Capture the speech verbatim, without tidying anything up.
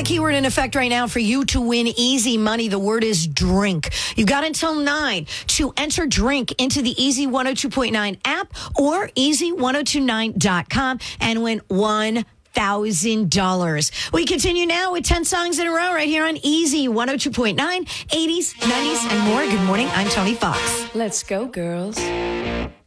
keyword in effect right now for you to win easy money. The word is drink. You've got until nine to enter drink into the Easy one oh two point nine app or easy ten twenty-nine dot com and win one thousand dollars. We continue now with ten songs in a row right here on Easy one oh two point nine, eighties, nineties, and more. Good morning. I'm Tony Fox. Let's go, girls.